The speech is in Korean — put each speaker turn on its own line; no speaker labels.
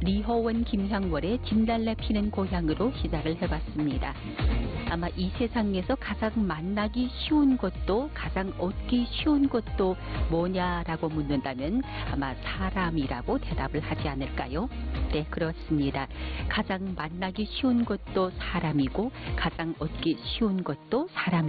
리허원 김향월의 진달래 피는 고향으로 시작을 해봤습니다. 아마 이 세상에서 가장 만나기 쉬운 것도 가장 얻기 쉬운 것도 뭐냐라고 묻는다면 아마 사람이라고 대답을 하지 않을까요? 네, 그렇습니다. 가장 만나기 쉬운 것도 사람이고 가장 얻기 쉬운 것도 사람입니다.